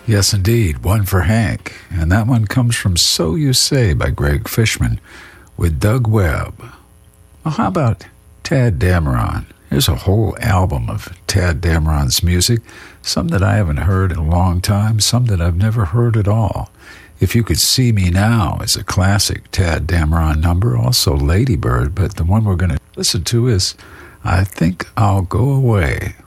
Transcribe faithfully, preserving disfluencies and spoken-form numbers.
Yes, indeed. One for Hank. And that one comes from So You Say by Greg Fishman with Doug Webb. Well, how about Tadd Dameron? Here's a whole album of Tadd Dameron's music, some that I haven't heard in a long time, some that I've never heard at all. If You Could See Me Now is a classic Tadd Dameron number, also Lady Bird, but the one we're going to listen to is I Think I'll Go Away.